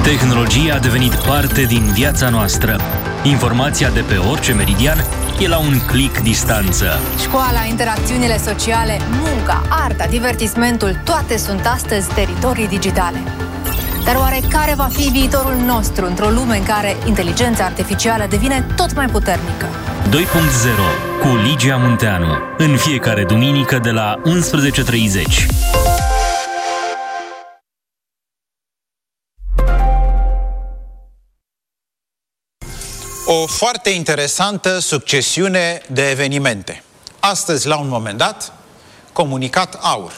Tehnologia a devenit parte din viața noastră. Informația de pe orice meridian e la un click distanță. Școala, interacțiunile sociale, munca, arta, divertismentul, toate sunt astăzi teritorii digitale. Dar oare care va fi viitorul nostru într-o lume în care inteligența artificială devine tot mai puternică? 2.0 cu Ligia Munteanu. În fiecare duminică de la 11:30. O foarte interesantă succesiune de evenimente. Astăzi, la un moment dat, comunicat AUR.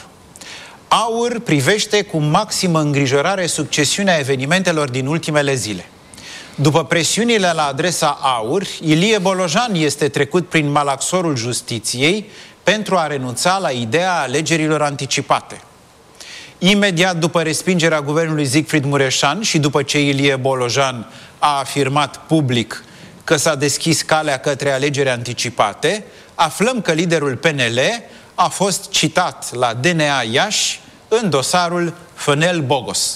AUR privește cu maximă îngrijorare succesiunea evenimentelor din ultimele zile. După presiunile la adresa AUR, Ilie Bolojan este trecut prin malaxorul justiției pentru a renunța la ideea alegerilor anticipate. Imediat după respingerea guvernului Siegfried Mureșan și după ce Ilie Bolojan a afirmat public că s-a deschis calea către alegeri anticipate, aflăm că liderul PNL a fost citat la DNA Iași în dosarul Fănel-Bogos.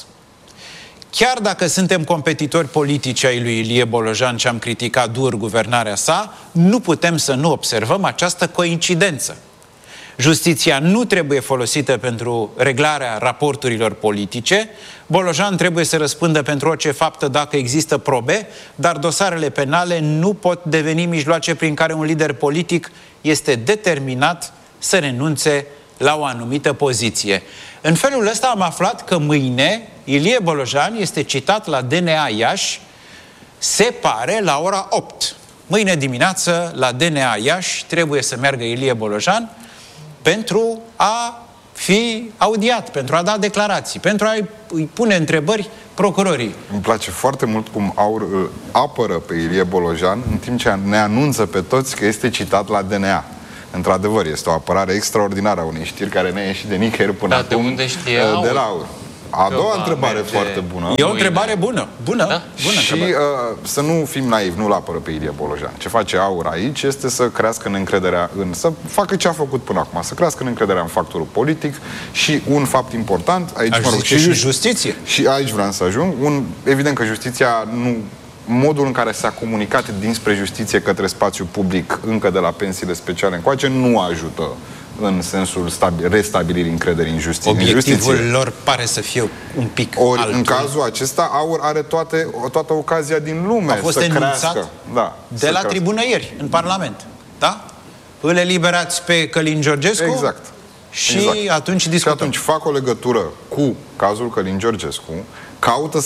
Chiar dacă suntem competitori politici ai lui Ilie Bolojan și am criticat dur guvernarea sa, nu putem să nu observăm această coincidență. Justiția nu trebuie folosită pentru reglarea raporturilor politice. Bolojan trebuie să răspundă pentru orice faptă dacă există probe, dar dosarele penale nu pot deveni mijloace prin care un lider politic este determinat să renunțe la o anumită poziție. În felul ăsta am aflat că mâine Ilie Bolojan este citat la DNA Iași, se pare, la ora 8. Mâine dimineață, la DNA Iași, trebuie să meargă Ilie Bolojan pentru a fi audiat, pentru a da declarații, pentru a-i pune întrebări procurorii. Îmi place foarte mult cum AUR îl apără pe Ilie Bolojan, în timp ce ne anunță pe toți că este citat la DNA. Într-adevăr, este o apărare extraordinară a unei știri care ne-a ieșit de nicăieri până acum. De unde știe de la AUR. A doua întrebare foarte bună. E o întrebare bună. Bună și să nu fim naivi, nu-l apără pe Ilie Bolojan. Ce face AUR aici este să crească încrederea să facă ce a făcut până acum, să crească încrederea în factorul politic și un fapt important, aici și justiție. Și aici vreau să ajung. Evident că justiția modul în care s-a comunicat dinspre justiție către spațiu public încă de la pensiile speciale încoace nu ajută în sensul restabilirii încrederii în justiție. Obiectivul lor pare să fie un pic altul. În cazul acesta, AUR are toată ocazia din lume a fost să crească. De la tribună ieri, în Parlament. Da? Îl eliberați pe Călin Georgescu. Exact. Și atunci discutăm. Și atunci fac o legătură cu cazul Călin Georgescu, caută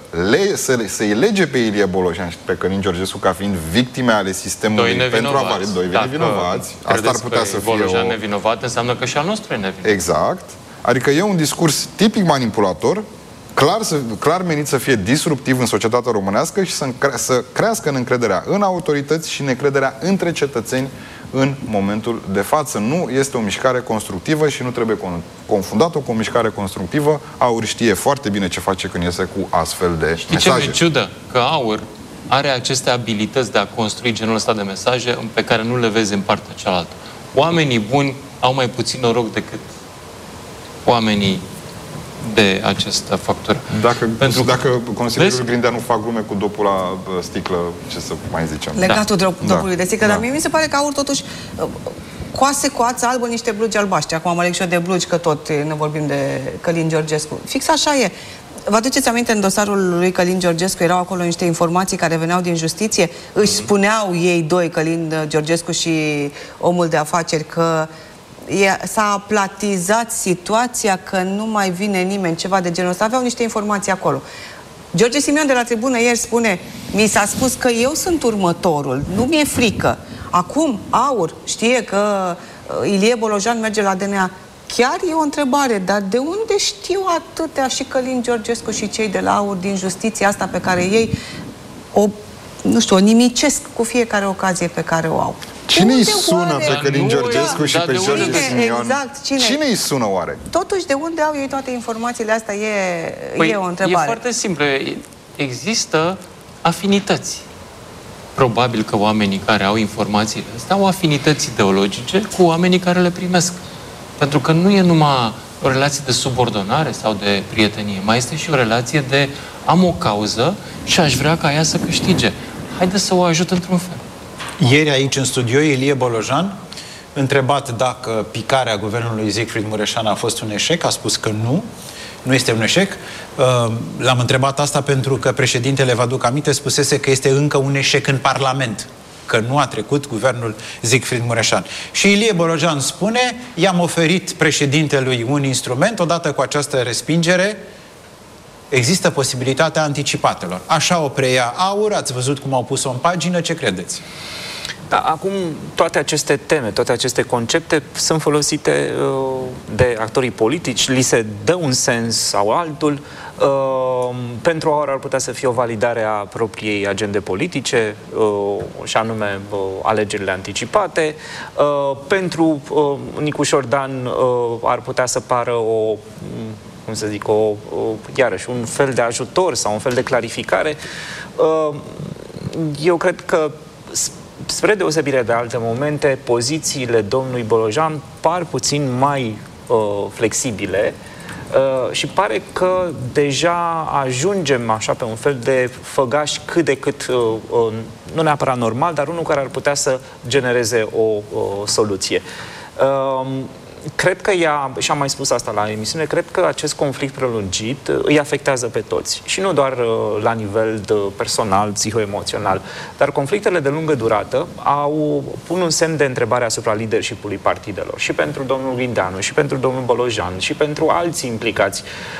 să-i lege pe Ilie Bolojan și pe Călin Georgescu ca fiind victime ale sistemului pentru avari. Doi nevinovați. Asta ar putea să fie Bolojan nevinovat, înseamnă că și al nostru e nevinovat. Exact. Adică e un discurs tipic manipulator, clar menit să fie disruptiv în societatea românească și să crească în încrederea în autorități și în încrederea între cetățeni în momentul de față. Nu este o mișcare constructivă și nu trebuie confundată cu o mișcare constructivă. AUR știe foarte bine ce face când iese cu astfel de mesaje. Ce mi-e ciudă? Că AUR are aceste abilități de a construi genul ăsta de mesaje pe care nu le vezi în partea cealaltă. Oamenii buni au mai puțin noroc decât oamenii de această factură. Dacă consilierul Grindeanu fac glume cu dopul la sticlă, ce să mai zicem? Legatul dopului de sticlă, dar mie mi se pare că AUR totuși coase cu ață albă niște blugi albaștri. Acum am aleg și eu de blugi, că tot ne vorbim de Călin Georgescu. Fix așa e. Vă aduceți aminte, în dosarul lui Călin Georgescu erau acolo niște informații care veneau din justiție? Își spuneau ei doi, Călin Georgescu și omul de afaceri, că s-a aplatizat situația, că nu mai vine nimeni, ceva de genul ăsta. Aveau niște informații acolo. George Simion de la tribună ieri spune: mi s-a spus că eu sunt următorul, nu mi-e frică. Acum AUR știe că Ilie Bolojan merge la DNA. Chiar e o întrebare, dar de unde știu atâtea și Călin Georgescu și cei de la AUR din justiția asta pe care ei o nimicesc cu fiecare ocazie pe care o au? Cine îi sună pe Călin Georgescu și pe George Simion? Exact, cine îi sună oare? Totuși, de unde au ei toate informațiile astea? E o întrebare. E foarte simplu. Există afinități. Probabil că oamenii care au informațiile astea au afinități ideologice cu oamenii care le primesc. Pentru că nu e numai o relație de subordonare sau de prietenie. Mai este și o relație de am o cauză și aș vrea ca ea să câștige. Haideți să o ajut într-un fel. Ieri aici în studio, Ilie Bolojan, întrebat dacă picarea guvernului Siegfried Mureșan a fost un eșec, a spus că nu este un eșec. L-am întrebat asta pentru că președintele, vă aduc aminte, spusese că este încă un eșec în Parlament, că nu a trecut guvernul Siegfried Mureșan. Și Ilie Bolojan spune, i-am oferit președintelui un instrument, odată cu această respingere, există posibilitatea anticipatelor. Așa o preia AUR, ați văzut cum au pus-o în pagină, ce credeți? Da, acum toate aceste teme, toate aceste concepte sunt folosite de actorii politici, li se dă un sens sau altul. Pentru AUR ar putea să fie o validare a propriei agende politice, și anume alegerile anticipate. Pentru Nicușor Dan ar putea să pară iarăși un fel de ajutor sau un fel de clarificare. Eu cred că, spre deosebire de alte momente, pozițiile domnului Bolojan par puțin mai flexibile și pare că deja ajungem așa pe un fel de făgaș cât de cât, nu neapărat normal, dar unul care ar putea să genereze o soluție. Cred că și am mai spus asta la emisiune, cred că acest conflict prelungit îi afectează pe toți. Și nu doar la nivel personal, psihoemoțional, dar conflictele de lungă durată pun un semn de întrebare asupra leadership-ului partidelor. Și pentru domnul Grindeanu, și pentru domnul Bolojan, și pentru alții implicați,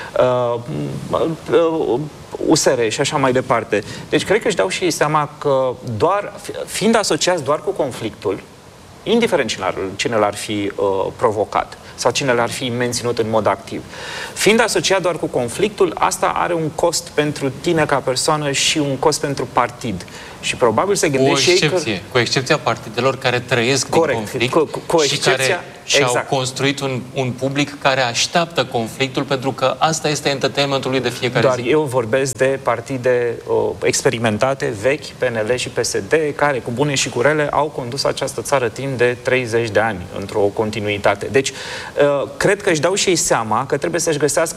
USR și așa mai departe. Deci cred că își dau și ei seama că fiind asociați doar cu conflictul, indiferent cine l-ar fi provocat sau cine l-ar fi menținut în mod activ. Fiind asociat doar cu conflictul, asta are un cost pentru tine ca persoană și un cost pentru partid. Și probabil se gândește cu excepția partidelor care trăiesc din conflict și care și-au construit un public care așteaptă conflictul, pentru că asta este entertainmentul lui de fiecare zi. Doar eu vorbesc de partide experimentate, vechi, PNL și PSD, care cu bune și cu rele au condus această țară timp de 30 de ani, într-o continuitate. Deci, cred că își dau și ei seama că trebuie să-și găsească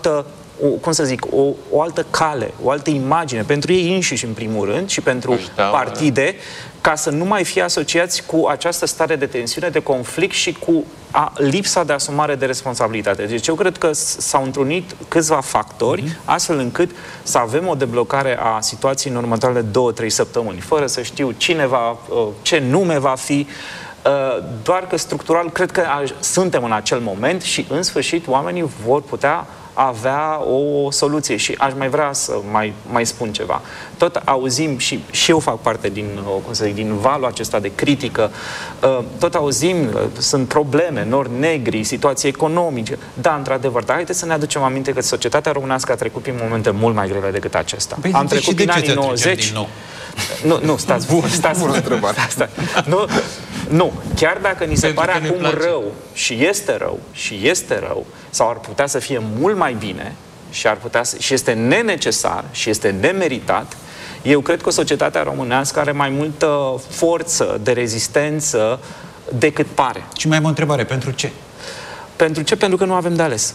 o altă cale, o altă imagine pentru ei înșiși în primul rând și pentru partide, ca să nu mai fie asociați cu această stare de tensiune, de conflict și cu lipsa de asumare de responsabilitate. Deci eu cred că s-au întrunit câțiva factori, astfel încât să avem o deblocare a situației în următoarele 2-3 săptămâni, fără să știu ce nume va fi, doar că structural cred că suntem în acel moment și în sfârșit oamenii vor putea avea o soluție. Și aș mai vrea să mai spun ceva. Tot auzim, și eu fac parte din valul acesta de critică, tot auzim, sunt probleme, nori negri, situații economice. Da, într-adevăr, dar haideți să ne aducem aminte că societatea românească a trecut prin momente mult mai grele decât acesta. Păi, am trecut prin anii 90. Nu, stați. Bună întrebare. Nu, chiar dacă ni se pare acum rău și este rău, sau ar putea să fie mult mai bine și este nenecesar și este nemeritat, eu cred că societatea românească are mai multă forță de rezistență decât pare. Și mai am o întrebare, pentru ce? Pentru ce? Pentru că nu avem de ales.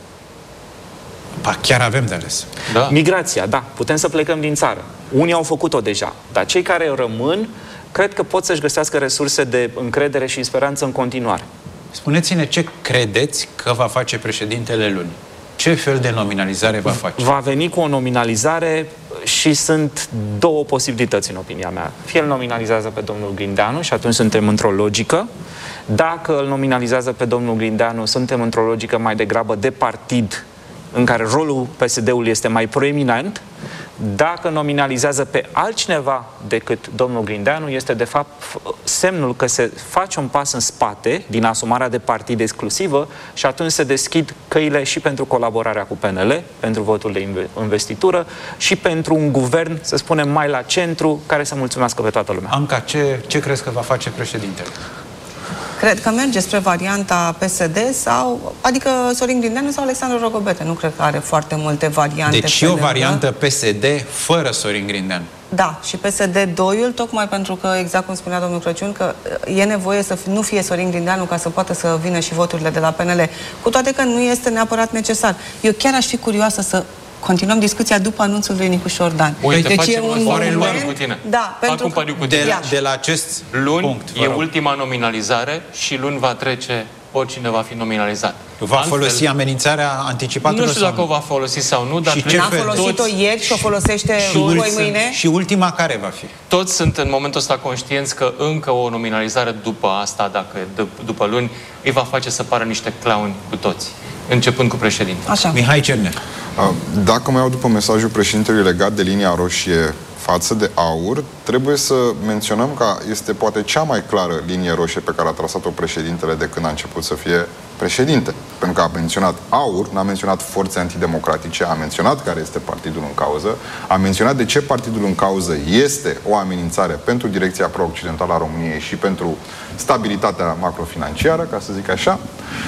Chiar avem de ales. Da. Migrația, da, putem să plecăm din țară. Unii au făcut-o deja, dar cei care rămân cred că pot să-și găsească resurse de încredere și speranță în continuare. Spuneți-ne ce credeți că va face președintele luni. Ce fel de nominalizare va face? Va veni cu o nominalizare și sunt două posibilități în opinia mea. Fie îl nominalizează pe domnul Grindeanu și atunci suntem într-o logică. Dacă îl nominalizează pe domnul Grindeanu, suntem într-o logică mai degrabă de partid, în care rolul PSD-ului este mai proeminent. Dacă nominalizează pe altcineva decât domnul Grindeanu, este de fapt semnul că se face un pas în spate din asumarea de partid exclusivă și atunci se deschid căile și pentru colaborarea cu PNL, pentru votul de investitură și pentru un guvern, să spunem, mai la centru, care să mulțumească pe toată lumea. Anca, ce crezi că va face președintele? Cred că merge spre varianta PSD sau, adică Sorin Grindeanu sau Alexandru Rogobete. Nu cred că are foarte multe variante. Deci și o variantă PSD fără Sorin Grindeanu. Da, și PSD-2-ul, tocmai pentru că, exact cum spunea domnul Crăciun, că e nevoie să nu fie Sorin Grindeanu ca să poată să vină și voturile de la PNL. Cu toate că nu este neapărat necesar. Eu chiar aș fi curioasă să continuăm discuția după anunțul lui Nicușor Dan. Uite, deci e un pariu cu tine. Da, pentru că de la acest punct, e ultima nominalizare și luni va trece oricine va fi nominalizat. Va folosi amenințarea anticipată? Nu știu dacă o va folosi sau nu, dar n-a folosit-o ieri și o folosește mâine? Și ultima care va fi? Toți sunt în momentul ăsta conștienți că încă o nominalizare după asta, după luni, îi va face să pară niște clown cu toți, începând cu președintele. Așa. Mihai Cernea. Dacă mă iau după mesajul președintelui legat de linia roșie față de aur, trebuie să menționăm că este poate cea mai clară linie roșie pe care a trasat-o președintele de când a început să fie președinte. Pentru că a menționat aur, n-a menționat forțe antidemocratice, a menționat care este partidul în cauză, a menționat de ce partidul în cauză este o amenințare pentru direcția pro-occidentală a României și pentru stabilitatea macrofinanciară, ca să zic așa,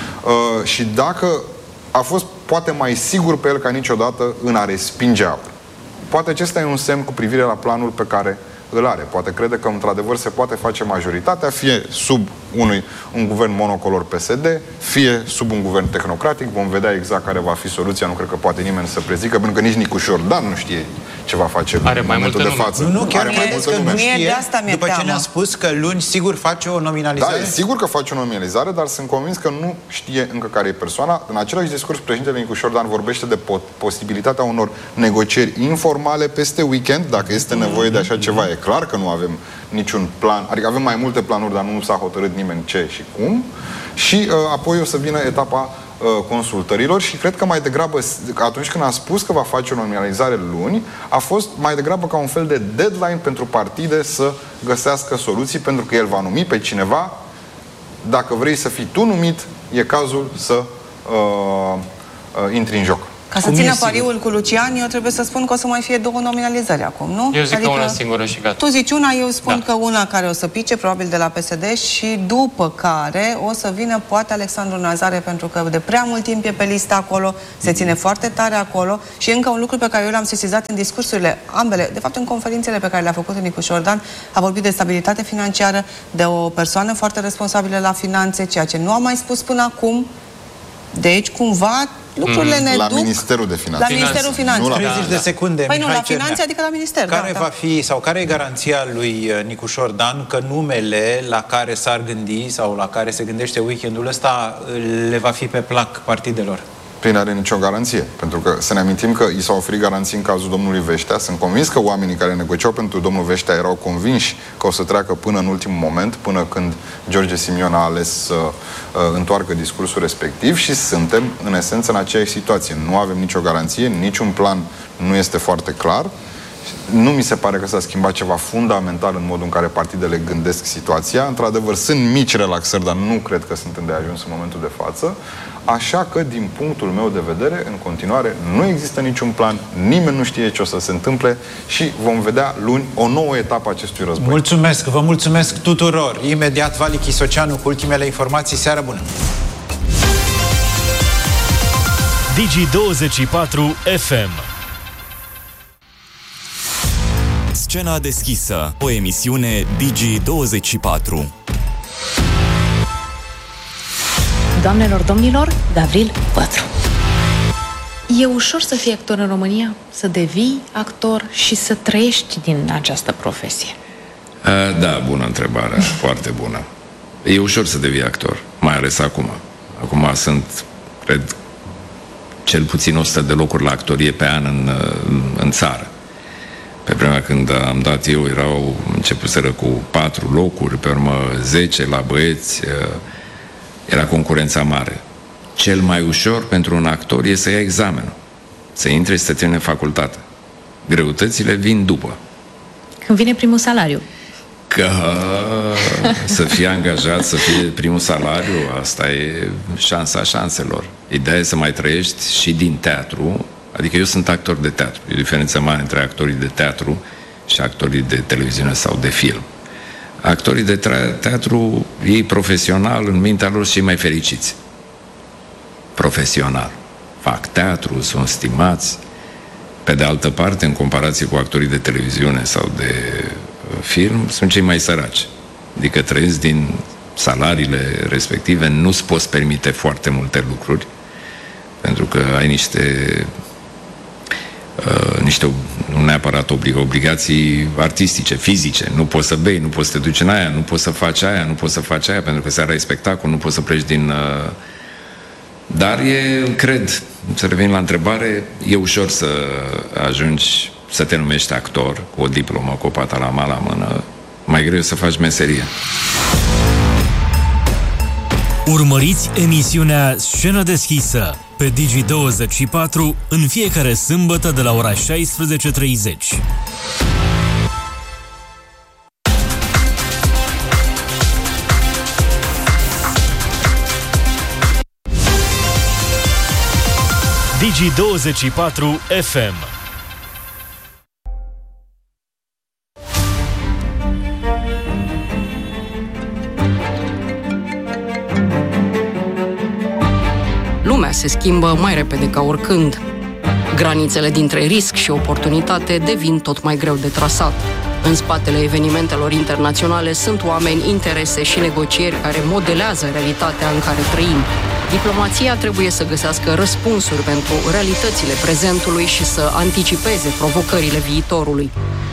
și dacă a fost poate mai sigur pe el ca niciodată în a respinge aur. Poate acesta e un semn cu privire la planul pe care îl are. Poate crede că, într-adevăr, se poate face majoritatea, fie sub un guvern monocolor PSD, fie sub un guvern tehnocratic. Vom vedea exact care va fi soluția. Nu cred că poate nimeni să prezică, pentru că nici Nicușor Dan nu știe ce va face în momentul de față. Nu, chiar credeți că nu știe, după ce teamă. ne-a spus că luni sigur face o nominalizare? Da, e sigur că face o nominalizare, dar sunt convins că nu știe încă care e persoana. În același discurs, președintele Nicușor Dan vorbește de posibilitatea unor negocieri informale peste weekend, dacă este nevoie de așa ceva. E clar că nu avem niciun plan, adică avem mai multe planuri, dar nu s-a hotărât nimeni ce și cum. Și apoi o să vină etapa consultărilor și cred că mai degrabă, atunci când a spus că va face o nominalizare luni, a fost mai degrabă ca un fel de deadline pentru partide să găsească soluții, pentru că el va numi pe cineva. Dacă vrei să fii tu numit, e cazul să intri în joc. Ca să țină pariul cu Lucian, eu trebuie să spun că o să mai fie 2 nominalizări acum, nu? Eu zic că una singură și gata. Tu zici una, eu spun că una care o să pice, probabil de la PSD, și după care o să vină poate Alexandru Nazare, pentru că de prea mult timp e pe listă acolo, se ține foarte tare acolo și încă un lucru pe care eu l-am sesizat în discursurile ambele, de fapt în conferințele pe care le-a făcut Nicușor Dan, a vorbit de stabilitate financiară, de o persoană foarte responsabilă la finanțe, ceea ce nu a mai spus până acum. Deci, cumva, lucrurile ne la duc... Ministerul de Finanțe. La Ministerul Finanțe. 30 de secunde, Păi nu, Mihai la Finanțe, adică la Minister. Care va fi, sau care e garanția lui Nicușor Dan că numele la care s-ar gândi sau la care se gândește weekendul ăsta le va fi pe plac partidelor? Păi nu are nicio garanție. Pentru că să ne amintim că i s-au oferit garanții în cazul domnului Veștea. Sunt convins că oamenii care negociau pentru domnul Veștea erau convinși că o să treacă până în ultimul moment, până când George Simion a ales să întoarcă discursul respectiv și suntem în esență în aceeași situație. Nu avem nicio garanție, niciun plan nu este foarte clar. Nu mi se pare că s-a schimbat ceva fundamental în modul în care partidele gândesc situația. Într-adevăr, sunt mici relaxări, dar nu cred că sunt îndeajuns în momentul de față. Așa că, din punctul meu de vedere, în continuare, nu există niciun plan, nimeni nu știe ce o să se întâmple și vom vedea luni o nouă etapă a acestui război. Mulțumesc, vă mulțumesc tuturor. Imediat, Vali Chisoceanu cu ultimele informații. Seară bună! Digi24 FM. Scena deschisă, o emisiune Digi24. Doamnelor, domnilor, Gavril 4. E ușor să fii actor în România? Să devii actor și să trăiești din această profesie? Da, bună întrebare, foarte bună. E ușor să devii actor, mai ales acum. Acum sunt, cred, cel puțin 100 de locuri la actorie pe an în țară. Pe vremea când am dat eu, începuseră cu 4 locuri, pe urmă 10 la băieți. Era concurența mare. Cel mai ușor pentru un actor e să ia examenul, să intre și să termine facultatea. Greutățile vin după. Când vine primul salariu. Că să fie angajat, să fie primul salariu, asta e șansa șanselor. Ideea e să mai trăiești și din teatru. Adică eu sunt actor de teatru. E o diferență mare între actorii de teatru și actorii de televiziune sau de film. Actorii de teatru, ei profesional, în mintea lor, cei mai fericiți. Profesional. Fac teatru, sunt stimați. Pe de altă parte, în comparație cu actorii de televiziune sau de film, sunt cei mai săraci. Adică trăiesc din salariile respective, nu-ți poți permite foarte multe lucruri, pentru că ai niște nu neapărat obligații artistice, fizice. Nu poți să bei, nu poți să te duci în aia, nu poți să faci aia, nu poți să faci aia, pentru că seara e spectacol, nu poți să pleci din... Dar cred, să revin la întrebare, e ușor să ajungi să te numești actor cu o diplomă, cu o patalama la mână. Mai greu să faci meserie. Urmăriți emisiunea Scenă deschisă pe Digi24 în fiecare sâmbătă de la ora 16:30. Digi24 FM. Lumea se schimbă mai repede ca oricând. Granițele dintre risc și oportunitate devin tot mai greu de trasat. În spatele evenimentelor internaționale sunt oameni, interese și negocieri care modelează realitatea în care trăim. Diplomația trebuie să găsească răspunsuri pentru realitățile prezentului și să anticipeze provocările viitorului.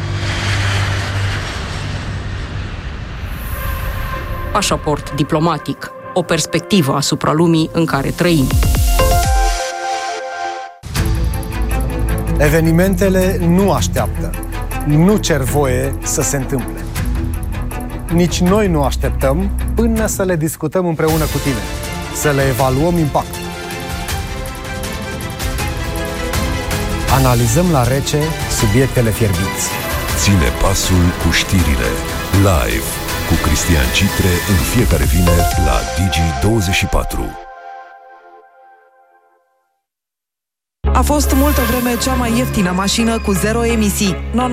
Pașaport diplomatic. O perspectivă asupra lumii în care trăim. Evenimentele nu așteaptă. Nu cer voie să se întâmple. Nici noi nu așteptăm până să le discutăm împreună cu tine, să le evaluăm impactul. Analizăm la rece subiectele fierbinți. Ține pasul cu știrile. Live cu Cristian Citre în fiecare vineri la Digi24. A fost multă vreme cea mai ieftină mașină cu zero emisii.